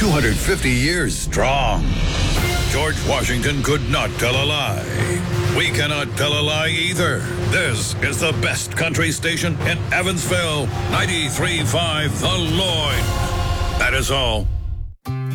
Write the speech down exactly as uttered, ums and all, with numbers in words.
two hundred fifty years strong. George Washington could not tell a lie. We cannot tell a lie either. This is the best country station in Evansville, ninety-three point five The Lloyd. That is all.